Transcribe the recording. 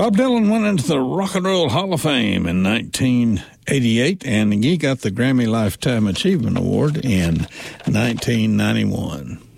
Bob Dylan went into the Rock and Roll Hall of Fame in 1988, and he got the Grammy Lifetime Achievement Award in 1991.